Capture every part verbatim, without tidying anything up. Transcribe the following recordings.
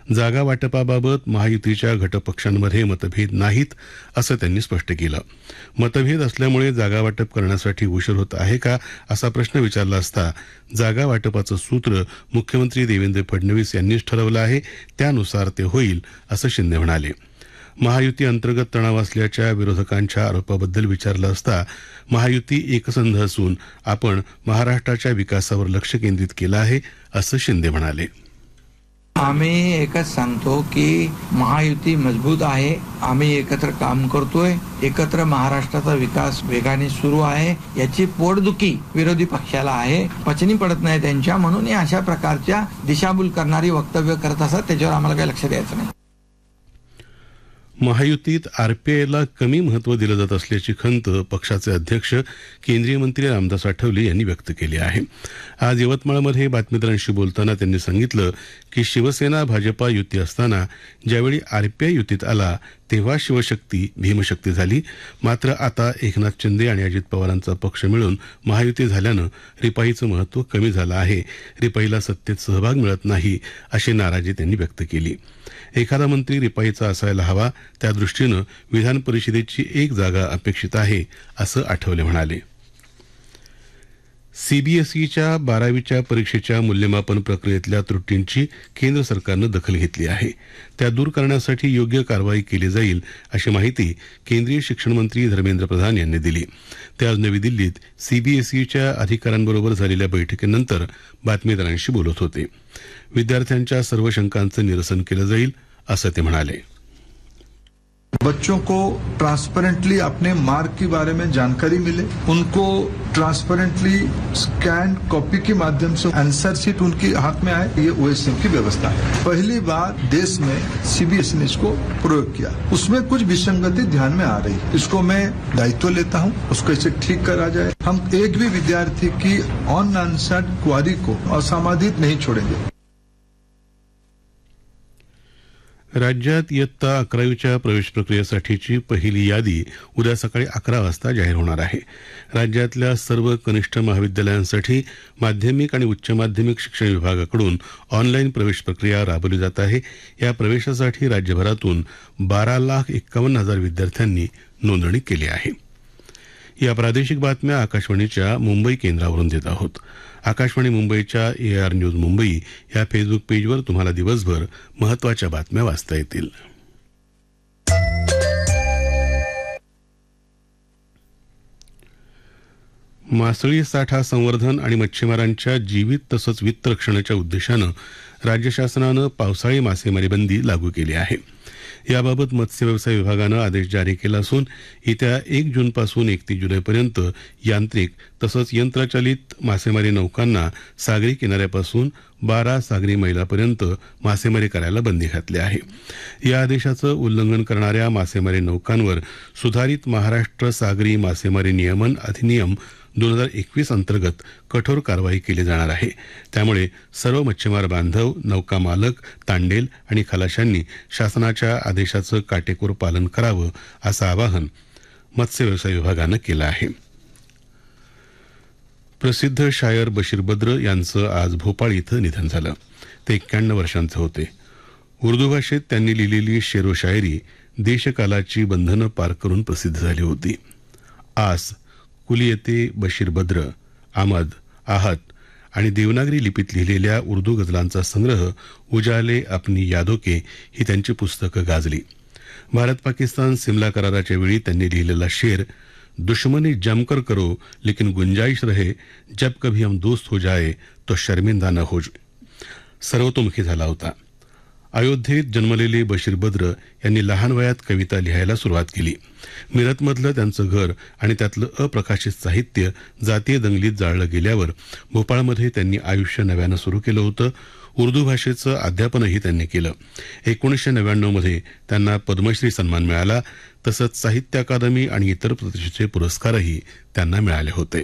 जागा वाटपाबाबत महायुतीच्या घटकपक्षांमध्ये मतभेद नाहीत असं त्यांनी स्पष्ट केलं. मतभेद असल्यामुळे जागा वाटप करण्यासाठी उशीर होत आहे का असा प्रश्न विचारला असता जागा वाटपाचं सूत्र मुख्यमंत्री देवेंद्र फडणवीस यांनीच ठरवलं आहे, त्यानुसार ते होईल असं शिंदे म्हणाले. महायुती अंतर्गत तणाव असल्याच्या विरोधकांच्या आरोपाबद्दल विचारलं असता महायुती एकसंध असून आपण महाराष्ट्राच्या विकासावर लक्ष केंद्रित केलं आहे असं शिंदे म्हणाले. आम्ही एकच सांगतो की महायुती मजबूत आहे. आम्ही एकत्र काम करतोय. एकत्र महाराष्ट्राचा विकास वेगाने सुरू आहे. याची पोटदुखी विरोधी पक्षाला आहे. पचनी पडत नाही त्यांच्या, म्हणून अशा प्रकारच्या दिशाभूल करणारी वक्तव्य करत असतात. त्याच्यावर आम्हाला काही लक्ष द्यायचं नाही. महायुतीत आरपीआयला कमी महत्त्व दिलं जात असल्याची खंत पक्षाचे अध्यक्ष केंद्रीय मंत्री रामदास आठवले यांनी व्यक्त केली आहे. आज यवतमाळमध्ये बातमीदारांशी बोलताना त्यांनी सांगितलं की शिवसेना भाजपा युती असताना ज्यावेळी आरपीआय युतीत आला तेव्हा शिवशक्ती भीमशक्ती झाली. मात्र आता एकनाथ शिंदे आणि अजित पवारांचा पक्ष मिळून महायुती झाल्यानं रिपाईचं महत्त्व कमी झालं आहे. रिपाईला सत्तेत सहभाग मिळत नाही अशी नाराजी त्यांनी व्यक्त केली. एखादा मंत्री रिपाईचा असायला हवा, त्यादृष्टीनं विधान परिषदेची एक जागा अपेक्षित आहे असं आठवले म्हणाले. सीबीएसईच्या बारावीच्या परीक्षेच्या मूल्यमापन प्रक्रियेतल्या त्रुटींची केंद्र सरकारनं दखल घेतली आहे. त्या दूर करण्यासाठी योग्य कारवाई केली जाईल अशी माहिती केंद्रीय शिक्षण मंत्री धर्मेंद्र प्रधान यांनी दिली. ते आज नवी दिल्लीत सीबीएसईच्या अधिकाऱ्यांबरोबर झालेल्या बैठकीनंतर बातमीदारांशी बोलत होते. विद्यार्थ्यांच्या सर्व शंकांचं निरसन केलं जाईल असं ते म्हणाले. बच्चों को ट्रांसपेरेंटली अपने मार्क के बारे में जानकारी मिले, उनको ट्रांसपेरेंटली स्कैन कॉपी के माध्यम से आंसर शीट उनके हाथ में आए, ये ओएसएम की व्यवस्था है. पहली बार देश में सीबीएसई ने इसको प्रयोग किया. उसमें कुछ विसंगति ध्यान में आ रही, इसको मैं दायित्व लेता हूं, उसको इसे ठीक करा जाए. हम एक भी विद्यार्थी की ऑन आंसर्ड क्वारी को असमाधित नहीं छोड़ेंगे. राज्यात इयत्ता अकरावीच्या प्रवेश प्रक्रियेसाठीची पहिली यादी उद्या सकाळी अकरा वाजता जाहीर होणार आहे. राज्यातल्या सर्व कनिष्ठ महाविद्यालयांसाठी माध्यमिक आणि उच्च माध्यमिक शिक्षण विभागाकडून ऑनलाईन प्रवेश प्रक्रिया राबवली जात आहे. या प्रवेशासाठी राज्यभरातून बारा लाख एक्कावन्न हजार विद्यार्थ्यांनी नोंदणी केली आहे. या प्रादेशिक बातम्या आकाशवाणीच्या मुंबई केंद्रावरून देत आहोत. आकाशवाणी मुंबईच्या ए आर न्यूज मुंबई या फेसबुक पेजवर तुम्हाला दिवसभर महत्त्वाच्या बातम्या वाचता येतील. मासळी साठा संवर्धन आणि मच्छीमारांच्या जीवित तसंच वित्त रक्षणाच्या उद्देशानं राज्य शासनानं पावसाळी मासेमारी बंदी लागू केली आहे. याबाबत मत्स्य व्यवसाय विभागानं आदेश जारी केला असून येत्या एक जूनपासून एकतीस जुलैपर्यंत यांत्रिक तसंच यंत्रचालित मासेमारी नौकांना सागरी किनाऱ्यापासून बारा सागरी मैलापर्यंत मासेमारी करायला बंदी घातली आहे. या आदेशाचं उल्लंघन करणाऱ्या मासेमारी नौकांवर सुधारित महाराष्ट्र सागरी मासेमारी नियमन अधिनियम दोन हजार एकवीस अंतर्गत कठोर कारवाई केली जाणार आहे. त्यामुळे सर्व मच्छीमार बांधव, नौका मालक, तांडेल आणि खलाशांनी शासनाच्या आदेशाचं काटेकोर पालन करावं असं आवाहन मत्स्य व्यवसाय विभागानं केलं आहे. प्रसिद्ध शायर बशीर बद्र यांचं आज भोपाळ इथं निधन झालं. ते एक्क्याण्णव वर्षांचे होते. उर्दू भाषेत त्यांनी लिहिलेली शेरो शायरी देशकालाची बंधनं पार करून प्रसिद्ध झाली होती. आस, कुलियते बशीर बद्र, आमद, आहत आणि देवनागरी लिपीत लिहिलेल्या उर्दू गझलांचा संग्रह उजाले अपनी यादों के ही त्यांची पुस्तकं गाजली. भारत पाकिस्तान सिमला कराराच्या वेळी त्यांनी लिहिलेला शेर दुश्मनी जमकर करो लेकिन गुंजाइश रहे, जब कभी हम दोस्त हो जाए तो शर्मिंदा न हो सर्वतोमुखी झाला होता. अयोध्येत जन्मलेले बशीर बद्र यांनी लहान वयात कविता लिहायला सुरुवात केली. मिरतमधलं त्यांचं घर आणि त्यातलं अप्रकाशित साहित्य जातीय दंगलीत जाळलं गेल्यावर भोपाळमध्ये त्यांनी आयुष्य नव्यानं सुरू केलं होतं. उर्दू भाषेचं अध्यापनही त्यांनी केलं. एकोणीसशे नव्याण्णवमध्ये त्यांना पद्मश्री सन्मान मिळाला. तसंच साहित्य अकादमी आणि इतर प्रतिष्ठेचे पुरस्कारही त्यांना मिळाले होते.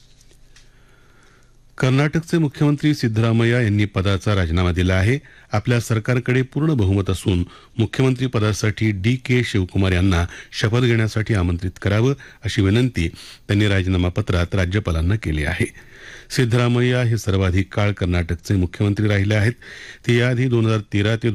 कर्नाटकचे मुख्यमंत्री सिद्धरामय्या यांनी पदाचा राजीनामा दिला आहे. आपल्या सरकारकडे पूर्ण बहुमत असून मुख्यमंत्री पदासाठी डी के शिवकुमार यांना शपथ घेण्यासाठी आमंत्रित करावं अशी विनंती त्यांनी राजीनामा पत्रात राज्यपालांना केली आहे. सिद्धरामय्या हे सर्वाधिक काळ कर्नाटकचे मुख्यमंत्री राहिले आहेत. ते याआधी दोन हजार तेरा ते